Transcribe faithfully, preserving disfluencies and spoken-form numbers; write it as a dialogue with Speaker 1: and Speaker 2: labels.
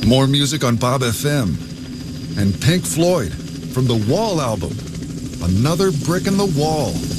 Speaker 1: More music on Bob F M. And Pink Floyd from the Wall album, Another Brick in the Wall.